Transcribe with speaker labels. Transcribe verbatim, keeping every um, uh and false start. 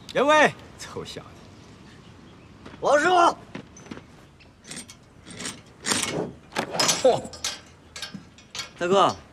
Speaker 1: 原位，臭小子！
Speaker 2: 王师傅。嚯！大哥，